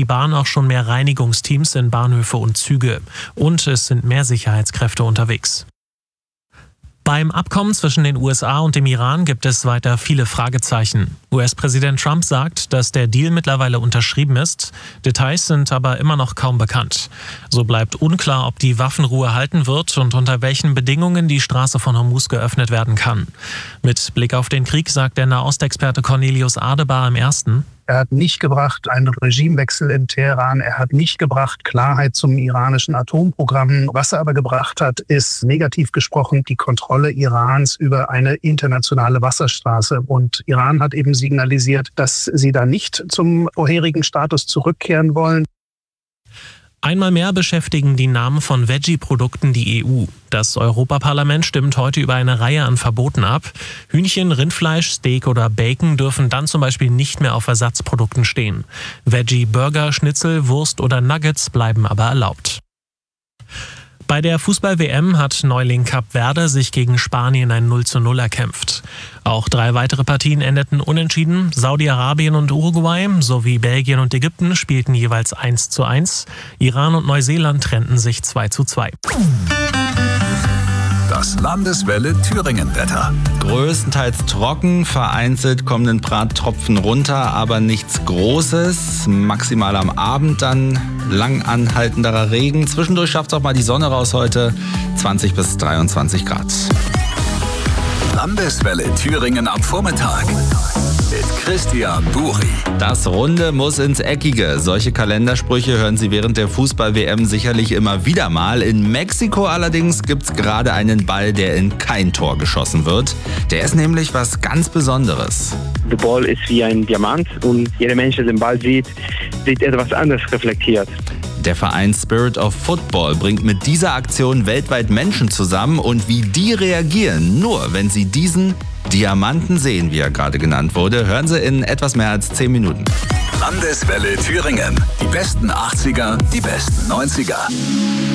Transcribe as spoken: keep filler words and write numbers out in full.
die Bahn auch schon mehr Reinigungsteams in Bahnhöfe und Züge. Und es sind mehr Sicherheitskräfte unterwegs. Beim Abkommen zwischen den U S A und dem Iran gibt es weiter viele Fragezeichen. U S-Präsident Trump sagt, dass der Deal mittlerweile unterschrieben ist. Details sind aber immer noch kaum bekannt. So bleibt unklar, ob die Waffenruhe halten wird und unter welchen Bedingungen die Straße von Hormuz geöffnet werden kann. Mit Blick auf den Krieg sagt der Nahostexperte Cornelius Adebar im Ersten: Er hat nicht gebracht einen Regimewechsel in Teheran. Er hat nicht gebracht Klarheit zum iranischen Atomprogramm. Was er aber gebracht hat, ist negativ gesprochen die Kontrolle Irans über eine internationale Wasserstraße. Und Iran hat eben signalisiert, dass sie da nicht zum vorherigen Status zurückkehren wollen. Einmal mehr beschäftigen die Namen von Veggie-Produkten die E U. Das Europaparlament stimmt heute über eine Reihe an Verboten ab. Hühnchen, Rindfleisch, Steak oder Bacon dürfen dann zum Beispiel nicht mehr auf Ersatzprodukten stehen. Veggie-Burger, Schnitzel, Wurst oder Nuggets bleiben aber erlaubt. Bei der Fußball-W M hat Neuling Kap Verde sich gegen Spanien ein null zu null erkämpft. Auch drei weitere Partien endeten unentschieden. Saudi-Arabien und Uruguay sowie Belgien und Ägypten spielten jeweils eins zu eins. Iran und Neuseeland trennten sich zwei zu zwei. Das Landeswelle Thüringen-Wetter. Größtenteils trocken, vereinzelt kommen ein paar Tropfen runter, aber nichts Großes. Maximal am Abend dann lang anhaltenderer Regen. Zwischendurch schafft auch mal die Sonne raus heute. zwanzig bis dreiundzwanzig Grad. Landeswelle Thüringen am Vormittag. Mit Christian Buri. Das Runde muss ins Eckige. Solche Kalendersprüche hören Sie während der Fußball-W M sicherlich immer wieder mal. In Mexiko allerdings gibt's gerade einen Ball, der in kein Tor geschossen wird. Der ist nämlich was ganz Besonderes. Der Ball ist wie ein Diamant und jeder Mensch, der den Ball sieht, sieht etwas anderes reflektiert. Der Verein Spirit of Football bringt mit dieser Aktion weltweit Menschen zusammen und wie die reagieren, nur wenn sie diesen Diamanten sehen, wie er gerade genannt wurde, hören Sie in etwas mehr als zehn Minuten. Landeswelle Thüringen. Die besten achtziger, die besten neunziger.